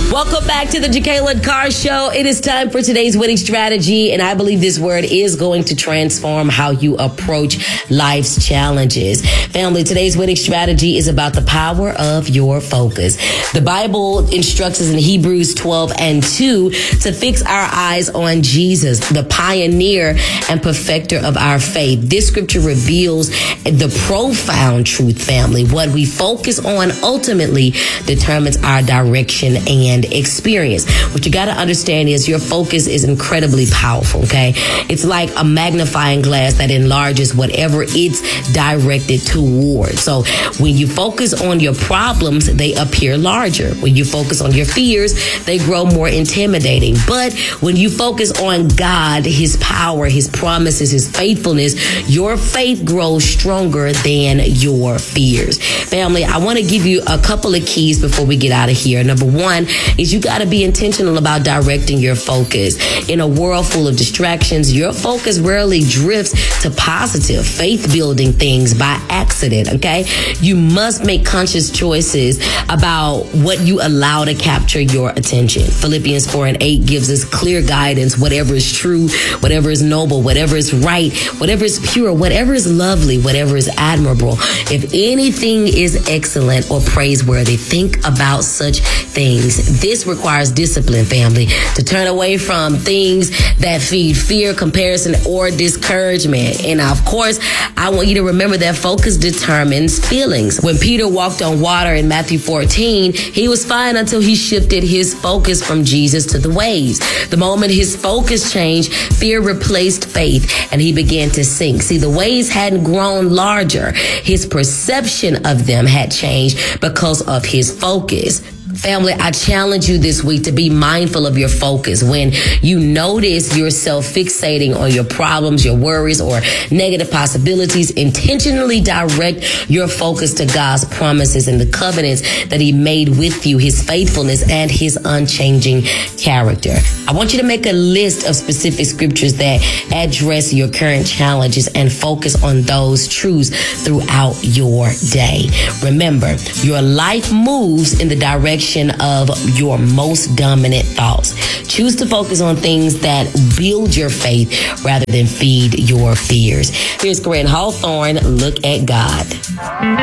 Welcome back to the Jacqueline Carr Show. It is time for today's winning strategy, and I believe this word is going to transform how you approach life's challenges. Family, today's winning strategy is about the power of your focus. The Bible instructs us in Hebrews 12:2 to fix our eyes on Jesus, the pioneer and perfecter of our faith. This scripture reveals the profound truth, family. What we focus on ultimately determines our direction and experience. What you got to understand is your focus is incredibly powerful, okay? It's like a magnifying glass that enlarges whatever it's directed toward. So when you focus on your problems, they appear larger. When you focus on your fears, they grow more intimidating. But when you focus on God, His power, His promises, His faithfulness, your faith grows stronger than your fears. Family, I want to give you a couple of keys before we get out of here. Number one is you got to be intentional about directing your focus. In a world full of distractions, your focus rarely drifts to positive, faith-building things by accident, okay? You must make conscious choices about what you allow to capture your attention. Philippians 4:8 gives us clear guidance. Whatever is true, whatever is noble, whatever is right, whatever is pure, whatever is lovely, whatever is admirable, if anything is excellent or praiseworthy, think about such things. This requires discipline, family, to turn away from things that feed fear, comparison, or discouragement. And of course, I want you to remember that focus determines feelings. When Peter walked on water in Matthew 14, he was fine until he shifted his focus from Jesus to the waves. The moment his focus changed, fear replaced faith, and he began to sink. See, the waves hadn't grown larger. His perception of them had changed because of his focus. Family, I challenge you this week to be mindful of your focus. When you notice yourself fixating on your problems, your worries, or negative possibilities, intentionally direct your focus to God's promises and the covenants that He made with you, His faithfulness, and His unchanging character. I want you to make a list of specific scriptures that address your current challenges and focus on those truths throughout your day. Remember, your life moves in the direction of your most dominant thoughts. Choose to focus on things that build your faith rather than feed your fears. Here's Corinne Hawthorne. Look at God.